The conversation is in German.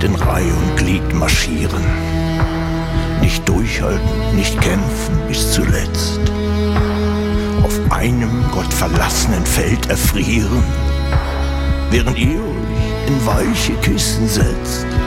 nicht in Reih und Glied marschieren, nicht durchhalten, nicht kämpfen bis zuletzt, auf einem gottverlassenen Feld erfrieren, während ihr euch in weiche Kissen setzt.